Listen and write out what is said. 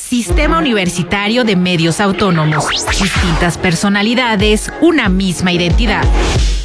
Sistema Universitario de Medios Autónomos. Distintas personalidades, una misma identidad.